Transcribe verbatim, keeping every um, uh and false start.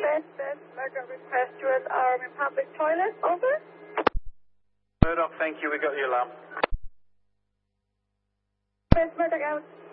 West, that's Murdoch request you as arm in public toilet, over. Murdoch, thank you, we got the alarm. West, Murdoch out.